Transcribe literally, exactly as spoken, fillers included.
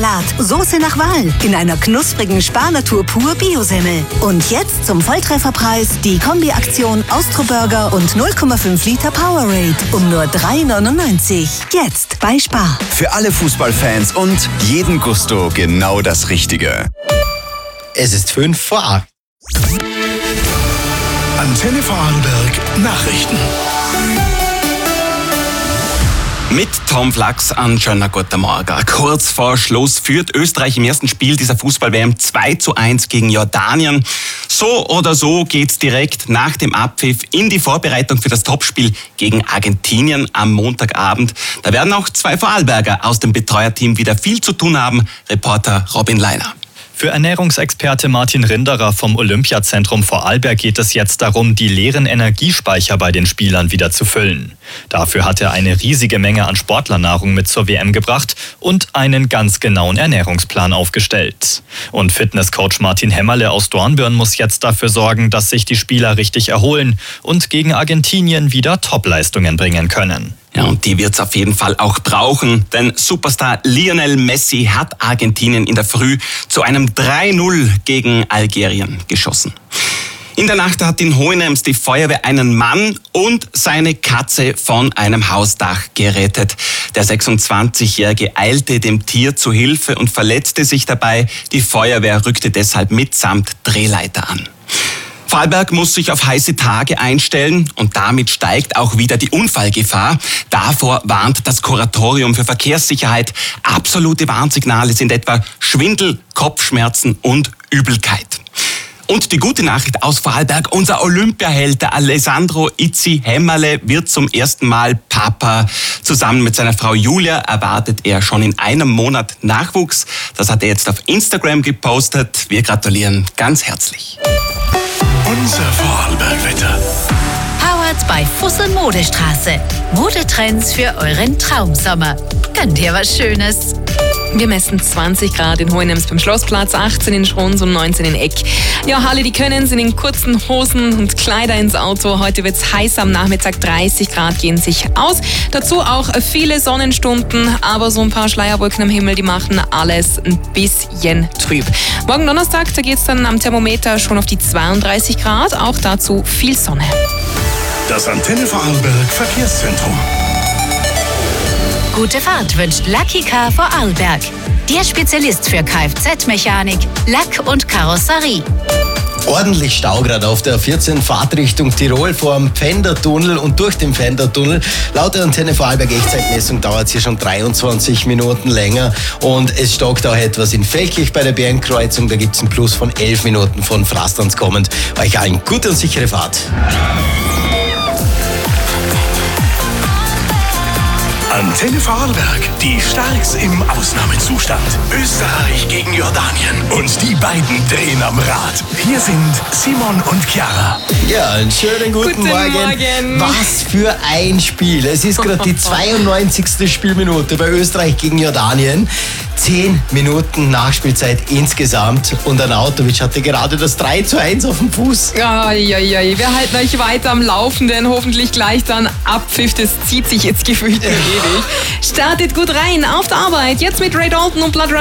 Salat, Soße nach Wahl in einer knusprigen Sparnatur pur Biosemmel. Und jetzt zum Volltrefferpreis die Kombi-Aktion Austro-Burger und null Komma fünf Liter Powerade um nur drei neunundneunzig. Jetzt bei Spar. Für alle Fußballfans und jeden Gusto genau das Richtige. Es ist fünf vor acht. Antenne Vorarlberg Nachrichten. Mit Tom Flachs an schöner guten Morgen. Kurz vor Schluss führt Österreich im ersten Spiel dieser Fußball-W M zwei zu eins gegen Jordanien. So oder so geht's direkt nach dem Abpfiff in die Vorbereitung für das Topspiel gegen Argentinien am Montagabend. Da werden auch zwei Vorarlberger aus dem Betreuerteam wieder viel zu tun haben. Reporter Robin Leiner. Für Ernährungsexperte Martin Rinderer vom Olympiazentrum Vorarlberg geht es jetzt darum, die leeren Energiespeicher bei den Spielern wieder zu füllen. Dafür hat er eine riesige Menge an Sportlernahrung mit zur W M gebracht und einen ganz genauen Ernährungsplan aufgestellt. Und Fitnesscoach Martin Hämmerle aus Dornbirn muss jetzt dafür sorgen, dass sich die Spieler richtig erholen und gegen Argentinien wieder Topleistungen bringen können. Ja, und die wird's auf jeden Fall auch brauchen, denn Superstar Lionel Messi hat Argentinien in der Früh zu einem drei null gegen Algerien geschossen. In der Nacht hat in Hohenems die Feuerwehr einen Mann und seine Katze von einem Hausdach gerettet. Der sechsundzwanzigjährige eilte dem Tier zu Hilfe und verletzte sich dabei. Die Feuerwehr rückte deshalb mitsamt Drehleiter an. Vorarlberg muss sich auf heiße Tage einstellen und damit steigt auch wieder die Unfallgefahr. Davor warnt das Kuratorium für Verkehrssicherheit. Absolute Warnsignale sind etwa Schwindel, Kopfschmerzen und Übelkeit. Und die gute Nachricht aus Vorarlberg, unser Olympiaheld, der Alessandro Izzi Hämmerle, wird zum ersten Mal Papa. Zusammen mit seiner Frau Julia erwartet er schon in einem Monat Nachwuchs. Das hat er jetzt auf Instagram gepostet. Wir gratulieren ganz herzlich. Unser Vorarlberg-Wetter. Powered by Fussel Modestraße. Modetrends für euren Traumsommer. Gönnt ihr was Schönes? Wir messen zwanzig Grad in Hohenems beim Schlossplatz, achtzehn in Schrons und neunzehn in Eck. Ja, Halle, die können sind in kurzen Hosen und Kleider ins Auto. Heute wird's heiß am Nachmittag, dreißig Grad gehen sich aus. Dazu auch viele Sonnenstunden, aber so ein paar Schleierwolken am Himmel, die machen alles ein bisschen trüb. Morgen Donnerstag, da geht's dann am Thermometer schon auf die zweiunddreißig Grad, auch dazu viel Sonne. Das Antenne Vorarlberg Verkehrszentrum. Gute Fahrt wünscht Lucky Car Vorarlberg. Der Spezialist für Kfz-Mechanik, Lack und Karosserie. Ordentlich Stau gerade auf der vierzehn Fahrtrichtung Tirol vor dem Pfändertunnel und durch den Pfändertunnel. Laut der Antenne Vorarlberg Echtzeitmessung dauert es hier schon dreiundzwanzig Minuten länger und es stockt auch etwas in Feldkirch bei der Bernkreuzung. Da gibt es einen Plus von elf Minuten von Frastanz kommend. Euch allen gute und sichere Fahrt. Antenne Vorarlberg, die Starks im Ausnahmezustand. Österreich gegen Jordanien. Und die beiden drehen am Rad. Hier sind Simon und Chiara. Ja, einen schönen guten, Guten Morgen. Morgen. Was für ein Spiel. Es ist gerade die zweiundneunzigste Spielminute bei Österreich gegen Jordanien. Zehn Minuten Nachspielzeit insgesamt. Und Arnautovic hatte gerade das drei zu eins auf dem Fuß. Ja, ja, ja, wir halten euch weiter am Laufenden. Hoffentlich gleich dann Abpfiff. Das zieht sich jetzt gefühlt nur ewig. Startet gut rein auf der Arbeit. Jetzt mit Ray Dalton und Blood Run.